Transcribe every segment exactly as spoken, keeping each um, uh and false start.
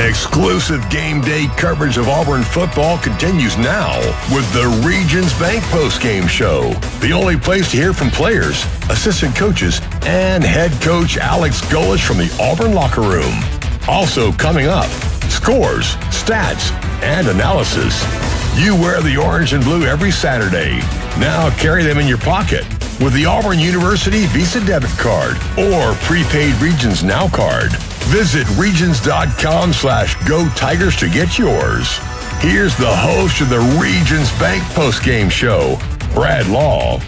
Exclusive game day coverage of Auburn football continues now with the Regions Bank postgame show. The only place to hear from players, assistant coaches, and head coach Alex Golesh from the Auburn locker room. Also coming up, scores, stats, and analysis. You wear the orange and blue every Saturday. Now carry them in your pocket with the Auburn University Visa debit card or prepaid Regions Now card. Visit regions.com slash go Tigers to get yours. Here's the host of the Regions Bank postgame show, Brad Law.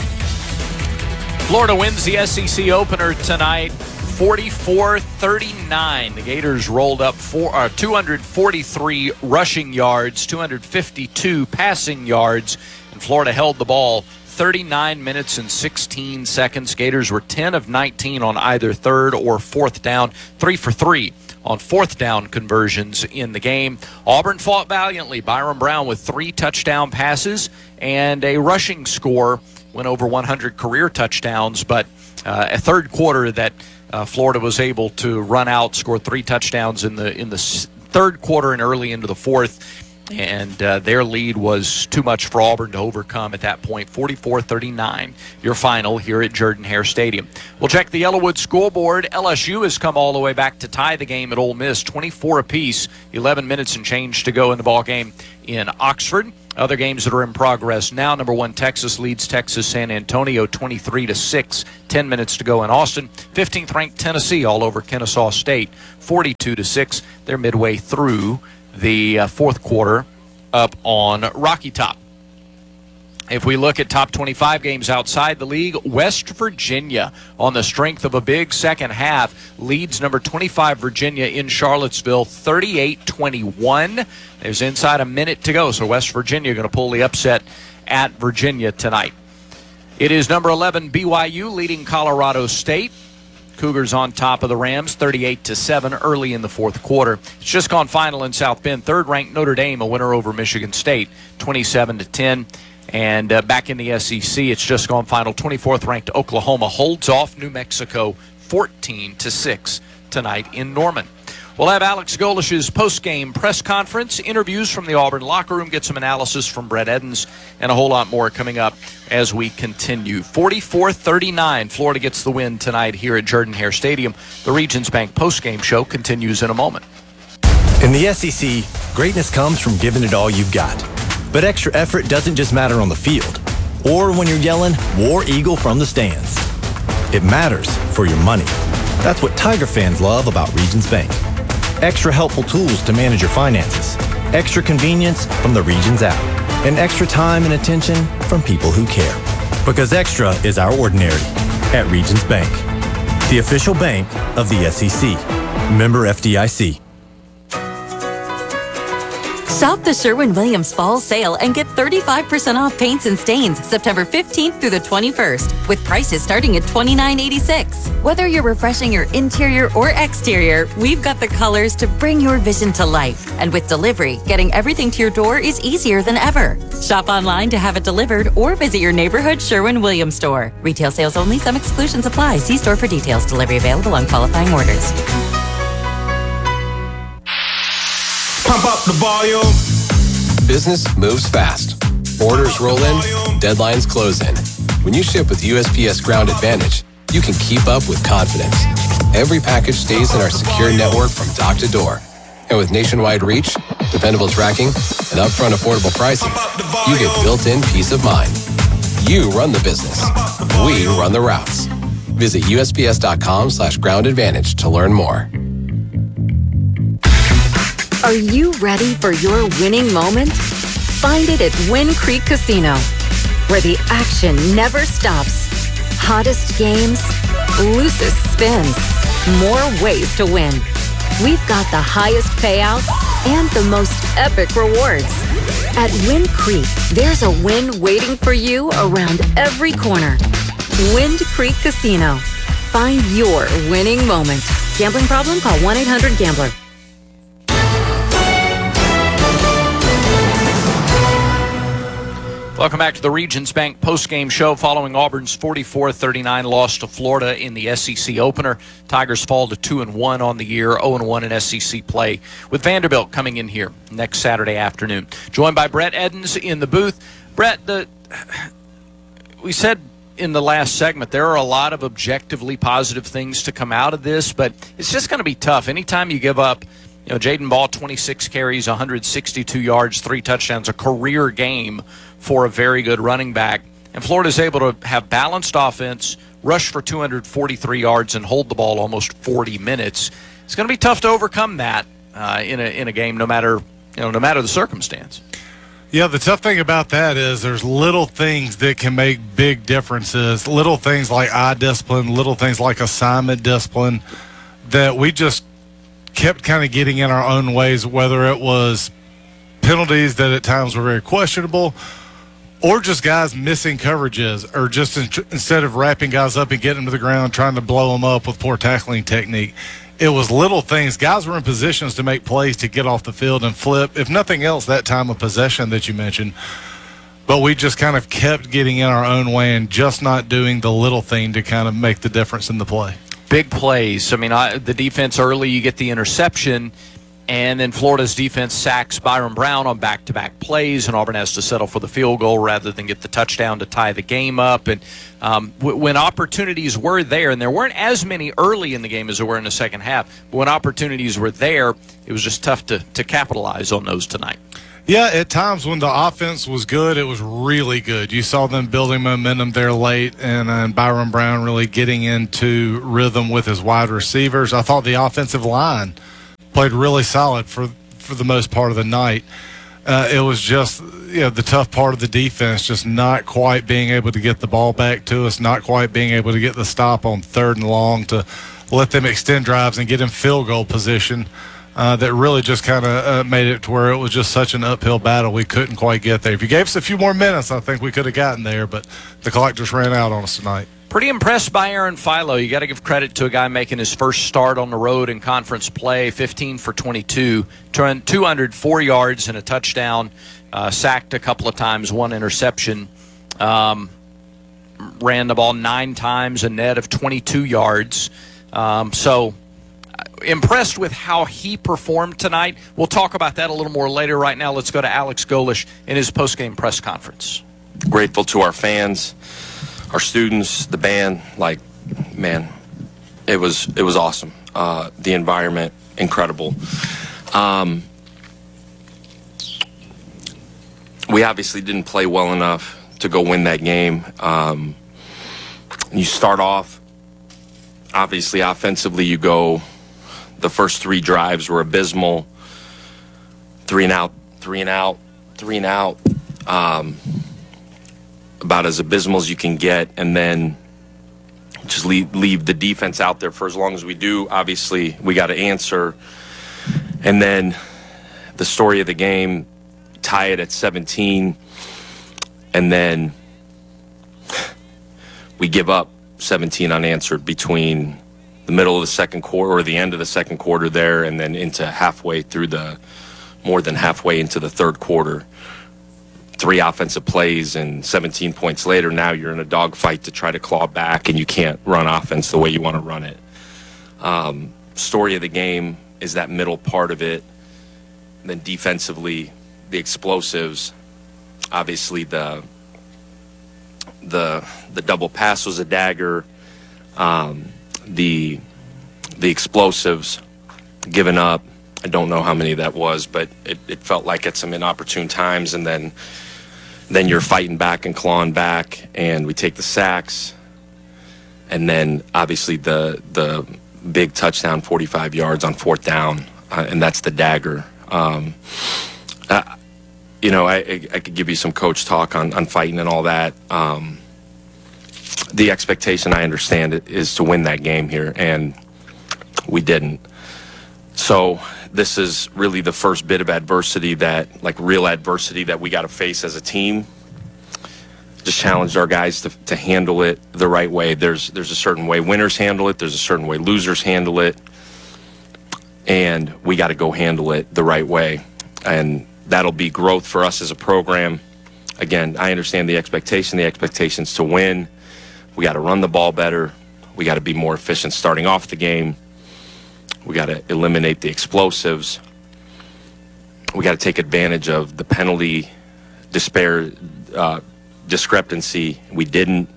Florida wins the S E C opener tonight, forty-four thirty-nine. The Gators rolled up four, uh, two hundred forty-three rushing yards, two hundred fifty-two passing yards, and Florida held the ball thirty-nine minutes and sixteen seconds. Gators were ten of nineteen on either third or fourth down, three for three on fourth down conversions in the game. Auburn fought valiantly. Byron Brown with three touchdown passes and a rushing score, went over one hundred career touchdowns, but uh, a third quarter that uh, Florida was able to run out, scored three touchdowns in the in the third quarter and early into the fourth. And uh, their lead was too much for Auburn to overcome at that point. forty-four thirty-nine, your final here at Jordan-Hare Stadium. We'll check the Yellowwood scoreboard. L S U has come all the way back to tie the game at Ole Miss, twenty-four apiece, eleven minutes and change to go in the ball game in Oxford. Other games that are in progress now. Number one, Texas leads Texas San Antonio twenty-three to six, ten minutes to go in Austin. fifteenth ranked Tennessee all over Kennesaw State, forty-two to six. They're midway through the uh, fourth quarter up on Rocky Top. If we look at top twenty-five games outside the league, West Virginia, on the strength of a big second half, leads number twenty-five Virginia in Charlottesville thirty-eight twenty-one. There's inside a minute to go, so West Virginia going to pull the upset at Virginia tonight. It is number eleven B Y U leading Colorado State. Cougars on top of the Rams, thirty-eight to seven early in the fourth quarter. It's just gone final in South Bend. Third-ranked Notre Dame, a winner over Michigan State, twenty-seven to ten. And uh, back in the S E C, it's just gone final. twenty-fourth ranked Oklahoma holds off New Mexico, fourteen to six tonight in Norman. We'll have Alex Golesh's post-game press conference, interviews from the Auburn locker room, get some analysis from Brett Edens, and a whole lot more coming up as we continue. forty-four thirty-nine, Florida gets the win tonight here at Jordan-Hare Stadium. The Regions Bank post-game show continues in a moment. In the S E C, greatness comes from giving it all you've got. But extra effort doesn't just matter on the field or when you're yelling War Eagle from the stands. It matters for your money. That's what Tiger fans love about Regions Bank. Extra helpful tools to manage your finances, extra convenience from the Regions app, and extra time and attention from people who care. Because extra is our ordinary at Regions Bank, the official bank of the S E C. Member F D I C. Shop the Sherwin-Williams Fall Sale and get thirty-five percent off paints and stains September fifteenth through the twenty-first, with prices starting at twenty-nine eighty-six. Whether you're refreshing your interior or exterior, we've got the colors to bring your vision to life. And with delivery, getting everything to your door is easier than ever. Shop online to have it delivered or visit your neighborhood Sherwin-Williams store. Retail sales only. Some exclusions apply. See store for details. Delivery available on qualifying orders. Pump up the volume. Business moves fast. Orders roll in, deadlines close in. When you ship with U S P S Ground Advantage, you can keep up with confidence. Every package stays in our secure network from dock to door. And with nationwide reach, dependable tracking, and upfront affordable pricing, you get built-in peace of mind. You run the business. We run the routes. Visit USPS.com slash ground advantage to learn more. Are you ready for your winning moment? Find it at Wynn Creek Casino, where the action never stops. Hottest games, loosest spins, more ways to win. We've got the highest payouts and the most epic rewards. At Wynn Creek, there's a win waiting for you around every corner. Wind Creek Casino. Find your winning moment. Gambling problem? Call one eight hundred gambler. Welcome back to the Regions Bank postgame show following Auburn's forty-four thirty-nine loss to Florida in the S E C opener. Tigers fall to two and one on the year, oh and one in S E C play, with Vanderbilt coming in here next Saturday afternoon. Joined by Brett Edens in the booth. Brett, the we said in the last segment there are a lot of objectively positive things to come out of this, but it's just going to be tough. Anytime you give up, you know, Jaden Ball, twenty-six carries, one hundred sixty-two yards, three touchdowns, a career game for a very good running back. And Florida's able to have balanced offense, rush for two hundred forty-three yards, and hold the ball almost forty minutes. It's going to be tough to overcome that uh, in a in a game, no matter you know no matter the circumstance. Yeah, the tough thing about that is there's little things that can make big differences. Little things like eye discipline, little things like assignment discipline that we just kept kind of getting in our own ways, whether it was penalties that at times were very questionable or just guys missing coverages, or just in, instead of wrapping guys up and getting them to the ground, trying to blow them up with poor tackling technique. It was little things. Guys were in positions to make plays to get off the field and flip, if nothing else, that time of possession that you mentioned. But we just kind of kept getting in our own way and just not doing the little thing to kind of make the difference in the play. Big plays. I mean, I, the defense early, you get the interception, and then Florida's defense sacks Byron Brown on back-to-back plays, and Auburn has to settle for the field goal rather than get the touchdown to tie the game up. And um, w- when opportunities were there, and there weren't as many early in the game as there were in the second half, but when opportunities were there, it was just tough to, to capitalize on those tonight. Yeah, at times when the offense was good, it was really good. You saw them building momentum there late, and, and Byron Brown really getting into rhythm with his wide receivers. I thought the offensive line played really solid for for the most part of the night. Uh, it was just, you know, the tough part of the defense, just not quite being able to get the ball back to us, not quite being able to get the stop on third and long to let them extend drives and get in field goal position. Uh, that really just kind of uh, made it to where it was just such an uphill battle. We couldn't quite get there. If you gave us a few more minutes, I think we could have gotten there, but the clock just ran out on us tonight. Pretty impressed by Aaron Philo. You got to give credit to a guy making his first start on the road in conference play, fifteen for twenty-two, turned two hundred four yards and a touchdown, uh, sacked a couple of times, one interception, um, ran the ball nine times, a net of twenty-two yards. Um, so impressed with how he performed tonight. We'll talk about that a little more later. Right now, let's go to Alex Golesh in his postgame press conference. Grateful to our fans, our students, the band. Like, man, it was it was awesome. Uh, the environment, incredible. Um, we obviously didn't play well enough to go win that game. Um, you start off, obviously, offensively, you go. The first three drives were abysmal. Three and out, three and out, three and out. Um, about as abysmal as you can get, and then just leave, leave the defense out there for as long as we do. Obviously, we got to answer. And then the story of the game, tie it at seventeen, and then we give up seventeen unanswered between the middle of the second quarter or the end of the second quarter there, and then into halfway through the, more than halfway into the third quarter. Three offensive plays and seventeen points later, now you're in a dogfight to try to claw back, and you can't run offense the way you want to run it. Um, story of the game is that middle part of it. And then defensively, the explosives, obviously the the the double pass was a dagger. Um, the the explosives given up, I don't know how many that was, but it, it felt like at some inopportune times, and then then you're fighting back and clawing back, and we take the sacks, and then obviously the the big touchdown, forty-five yards on fourth down, uh, and that's the dagger. Um, uh, you know, I, I could give you some coach talk on, on fighting and all that. Um, the expectation, I understand it, is to win that game here, and we didn't. So this is really the first bit of adversity that, like real adversity that we got to face as a team. Just challenged our guys to, to handle it the right way. There's there's a certain way winners handle it. There's a certain way losers handle it. And we got to go handle it the right way. And that'll be growth for us as a program. again, I understand the expectation. The expectation's to win. We got to run the ball better. We got to be more efficient starting off the game. We got to eliminate the explosives. We got to take advantage of the penalty despair, uh, discrepancy. We didn't.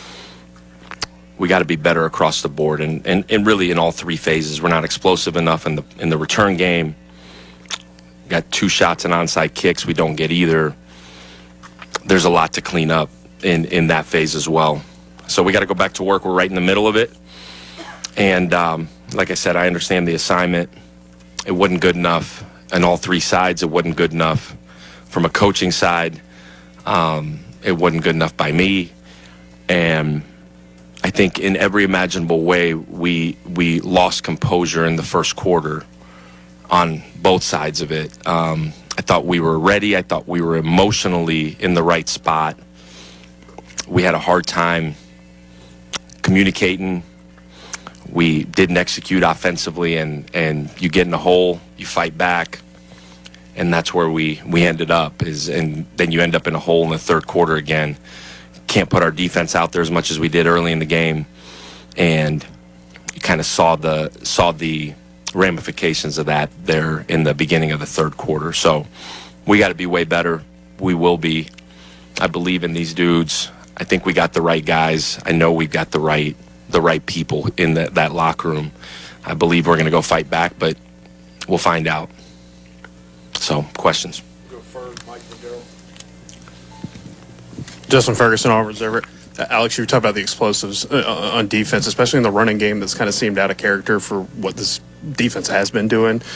We got to be better across the board, and, and, and really in all three phases. We're not explosive enough in the in the return game. Got two shots and onside kicks. We don't get either. There's a lot to clean up in, in that phase as well. So we got to go back to work. We're right in the middle of it. And um, like I said, I understand the assignment. It wasn't good enough on all three sides. It wasn't good enough from a coaching side. Um, it wasn't good enough by me. And I think in every imaginable way, we we lost composure in the first quarter on both sides of it. Um, I thought we were ready. I thought we were emotionally in the right spot. We had a hard time communicating. We didn't execute offensively, and, and you get in a hole, you fight back, and that's where we, we ended up. Is and then you end up in a hole in the third quarter again. Can't put our defense out there as much as we did early in the game, and you kind of saw the saw the ramifications of that there in the beginning of the third quarter. So we got to be way better. We will be. I believe in these dudes. I think we got the right guys. I know we've got the right the right people in that, that locker room. I believe we're going to go fight back, but we'll find out. So, questions? Go first, Mike McGill. Justin Ferguson, Auburn Observer. Uh, Alex, you were talking about the explosives uh, on defense, especially in the running game that's kind of seemed out of character for what this defense has been doing.